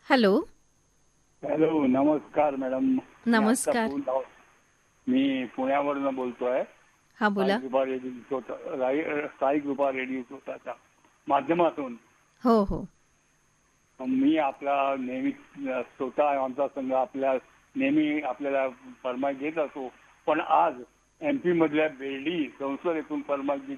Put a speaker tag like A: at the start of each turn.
A: Hello.
B: Hello, नमस्कार madam.
A: नमस्कार.
B: मी पुण्यावरून बोलतोय.
A: हा बोला.
B: स्थायिक कृपा रेडिओ श्रोताच्या माध्यमातून.
A: हो हो.
B: मी आपला नेहमी श्रोता आहे. आमचा संघ आपल्या नेहमी आपल्याला फरमाईश देत असतो. पण आज MP मधल्या बेर्डी संसदेतून फरमाईश